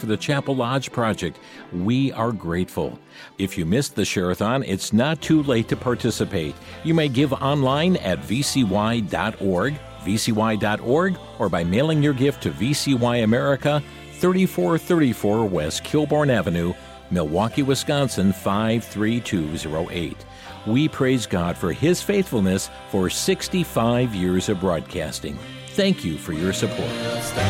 for the Chapel Lodge Project. We are grateful. If you missed the Share-a-thon, it's not too late to participate. You may give online at vcy.org, vcy.org, or by mailing your gift to VCY America, 3434 West Kilbourne Avenue, Milwaukee, Wisconsin, 53208. We praise God for His faithfulness for 65 years of broadcasting. Thank you for your support.